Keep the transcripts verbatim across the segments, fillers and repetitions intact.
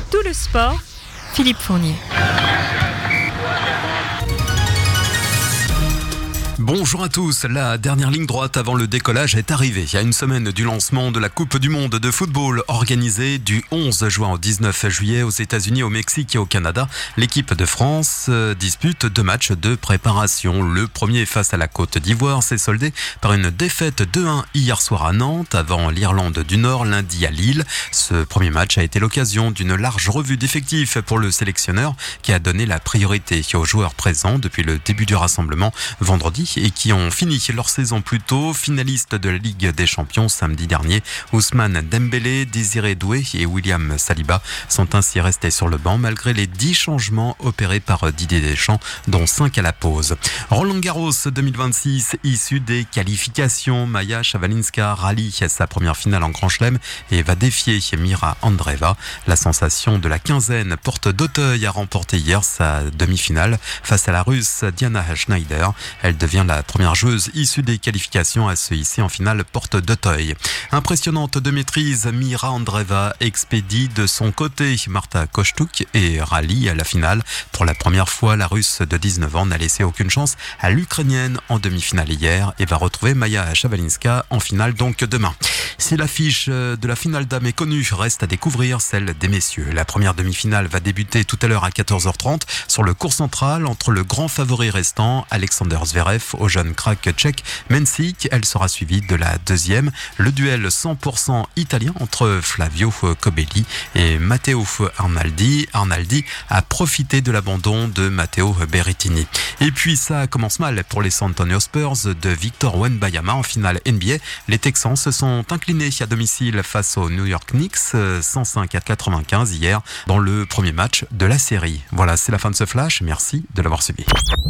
tout le sport, Philippe Fournier. Bonjour à tous, la dernière ligne droite avant le décollage est arrivée. Il y a une semaine du lancement de la Coupe du Monde de football organisée du onze juin au dix-neuf juillet aux États-Unis, au Mexique et au Canada. L'équipe de France dispute deux matchs de préparation. Le premier face à la Côte d'Ivoire s'est soldé par une défaite deux un hier soir à Nantes avant l'Irlande du Nord lundi à Lille. Ce premier match a été l'occasion d'une large revue d'effectifs pour le sélectionneur qui a donné la priorité aux joueurs présents depuis le début du rassemblement vendredi et qui ont fini leur saison plus tôt. Finalistes de la Ligue des Champions samedi dernier, Ousmane Dembélé, Désiré Doué et William Saliba sont ainsi restés sur le banc malgré les dix changements opérés par Didier Deschamps, dont cinq à la pause. Roland Garros deux mille vingt-six, issu des qualifications, Maja Šabalinska rallie sa première finale en Grand Chelem et va défier Mira Andreeva. La sensation de la quinzaine Porte d'Auteuil a remporté hier sa demi-finale face à la Russe Diana Schneider. Elle devient la première joueuse issue des qualifications à se hisser en finale Porte d'Auteuil. Impressionnante de maîtrise, Mira Andreeva expédie de son côté Marta Kostyuk et rallie à la finale. Pour la première fois, la Russe de dix-neuf ans n'a laissé aucune chance à l'Ukrainienne en demi-finale hier et va retrouver Maja Šabalinska en finale donc demain. Si l'affiche de la finale dames est connue, reste à découvrir celle des messieurs. La première demi-finale va débuter tout à l'heure à quatorze heures trente sur le court central entre le grand favori restant, Alexander Zverev, au jeune crack tchèque Mensik. Elle sera suivie de la deuxième, le duel cent pour cent italien entre Flavio Cobolli et Matteo Arnaldi. Arnaldi a profité de l'abandon de Matteo Berrettini. Et puis ça commence mal pour les San Antonio Spurs de Victor Wembanyama en finale N B A. Les Texans se sont inclinés à domicile face aux New York Knicks cent cinq à quatre-vingt-quinze hier dans le premier match de la série. Voilà, c'est la fin de ce flash. Merci de l'avoir suivi.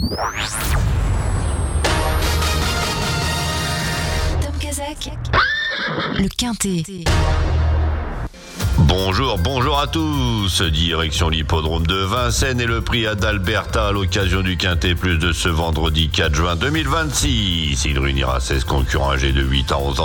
Le Quintet. Bonjour, bonjour à tous. Direction l'hippodrome de Vincennes et le prix Adalberta à l'occasion du Quintet Plus de ce vendredi quatre juin deux mille vingt-six. Il réunira seize concurrents âgés de huit à onze ans.